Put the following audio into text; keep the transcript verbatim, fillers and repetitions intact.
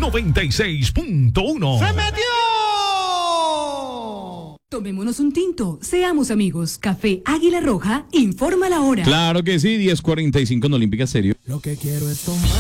noventa y seis punto uno. ¡Se metió! Tomémonos un tinto, seamos amigos. Café Águila Roja, informa la hora. Claro que sí, diez cuarenta y cinco en Olímpica Estéreo. Lo que quiero es tomar.